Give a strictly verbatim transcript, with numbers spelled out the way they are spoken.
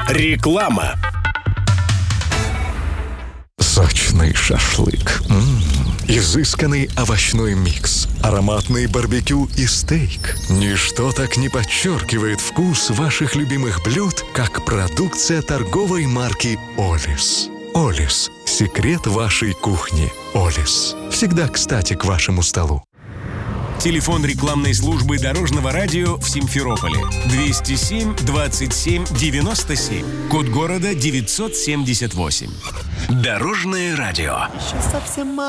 Реклама. Сочный шашлык. М-м-м. Изысканный овощной микс. Ароматный барбекю и стейк. Ничто так не подчеркивает вкус ваших любимых блюд, как продукция торговой марки «Олис». «Олис» – секрет вашей кухни. «Олис» – всегда кстати к вашему столу. Телефон рекламной службы Дорожного радио в Симферополе. двести семь двадцать семь девяносто семь. Код города девятьсот семьдесят восемь. Дорожное радио. Еще совсем